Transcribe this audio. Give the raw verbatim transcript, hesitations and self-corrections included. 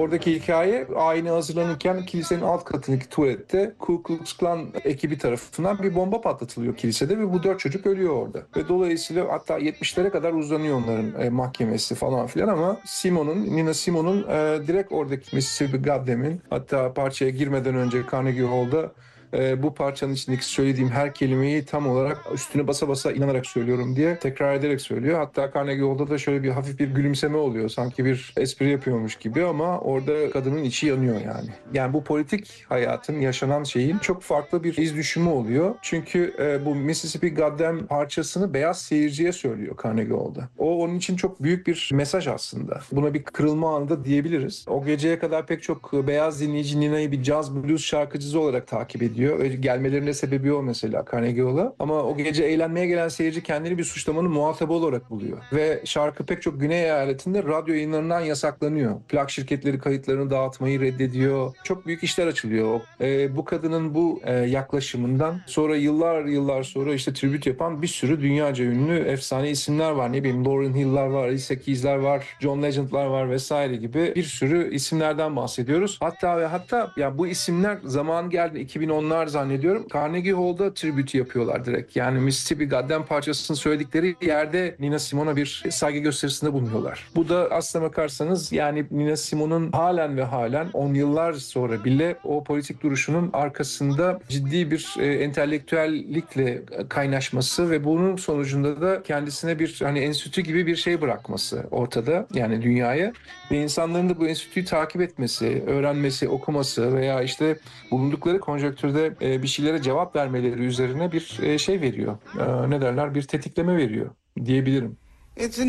oradaki hikaye ayine hazırlanırken kilisenin alt katındaki tuvalette Ku Klux Klan ekibi tarafından bir bomba patlatılıyor kilisede ve bu dört çocuk ölüyor orada. Ve dolayısıyla hatta yetmişlere kadar uzanıyor onların e, mahkemesi falan filan ama Simon'un, Nina Simone'un e, direkt oradaki Mississippi Goddamn'in, hatta parçaya girmeden önce Carnegie Hall'da e, bu parçanın içindeki söylediğim her kelimeyi tam olarak üstüne basa basa inanarak söylüyorum diye tekrar ederek söylüyor. Hatta Carnegie Hall'da da şöyle bir hafif bir gülümseme oluyor. Sanki bir espri yapıyormuş gibi ama orada kadının içi yanıyor yani. Yani bu politik hayatın, yaşanan şeyin çok farklı bir iz düşümü oluyor. Çünkü e, bu Mississippi Goddam parçasını beyaz seyirciye söylüyor Carnegie Hall'da. O onun için çok büyük bir mesaj aslında. Buna bir kırılma anı da diyebiliriz. O geceye kadar pek çok beyaz dinleyici Nina'yı bir jazz blues şarkıcısı olarak takip ediyor. Ve gelmelerinin sebebi o mesela Carnegie Hall'a. Ama o gece eğlenmeye gelen seyirci kendini bir suçlamanın muhatabı olarak buluyor. Ve şarkı pek çok güney eyaletinde radyo yayınlarından yasaklanıyor. Plak şirketleri kayıtlarını dağıtmayı reddediyor. Çok büyük işler açılıyor. Ee, bu kadının bu e, yaklaşımından sonra yıllar yıllar sonra işte tribüt yapan bir sürü dünyaca ünlü efsane isimler var. Ne bileyim Lauryn Hill'lar var, Alicia Keys'ler var, John Legend'lar var vesaire gibi bir sürü isimlerden bahsediyoruz. Hatta ve hatta ya bu isimler zaman geldi iki bin onlar zannediyorum. Carnegie Hall'da tribütü yapıyorlar direkt. Yani Mississippi Goddam parçasını söyledikleri yerde Nina Simone'a bir saygı gösterisinde bulunuyorlar. Bu da aslına bakarsanız yani Nina Simone'un halen ve halen on yıllar sonra bile o politik duruşunun arkasında ciddi bir e, entelektüellikle kaynaşması ve bunun sonucunda da kendisine bir hani enstitü gibi bir şey bırakması ortada yani dünyaya ve insanların da bu enstitüyü takip etmesi, öğrenmesi, okuması veya işte bulundukları konjonktürde e, bir şeylere cevap vermeleri üzerine bir e, şey veriyor. E, ne derler? Bir tetikleme veriyor diyebilirim. It's